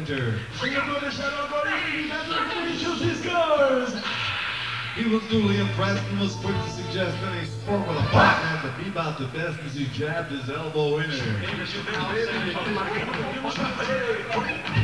Winter. Bring it to the shadow, buddy. That's what finishes his scores. He was duly impressed and was quick to suggest any sport with a backhand to be about the best as he jabbed his elbow in there.